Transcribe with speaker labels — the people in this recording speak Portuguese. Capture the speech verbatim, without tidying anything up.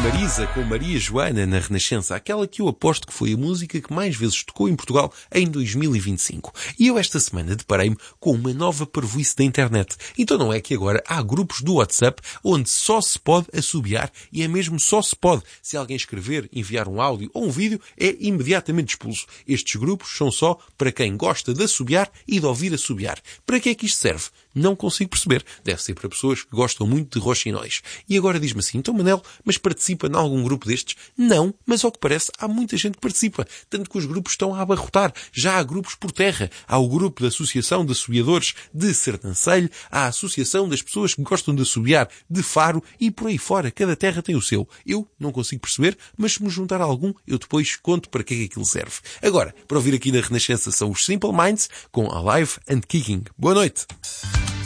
Speaker 1: Marisa com Maria Joana na Renascença, aquela que eu aposto que foi a música que mais vezes tocou em Portugal em dois mil e vinte e cinco. E eu esta semana deparei-me com uma nova parvoíce da internet. Então não é que agora há grupos do WhatsApp onde só se pode assobiar, e é mesmo só se pode. Se alguém escrever, enviar um áudio ou um vídeo, é imediatamente expulso. Estes grupos são só para quem gosta de assobiar e de ouvir assobiar. Para que é que isto serve? Não consigo perceber. Deve ser para pessoas que gostam muito de roxinóis. E agora diz-me assim, então Manel, mas participa em algum grupo destes? Não, mas ao que parece há muita gente que participa. Tanto que os grupos estão a abarrotar. Já há grupos por terra. Há o grupo da Associação de Assobiadores de Sernancelho, há a Associação das pessoas que gostam de assobiar de Faro e por aí fora. Cada terra tem o seu. Eu não consigo perceber, mas se me juntar a algum, eu depois conto para que é que aquilo serve. Agora, para ouvir aqui na Renascença são os Simple Minds com Alive and Kicking. Boa noite!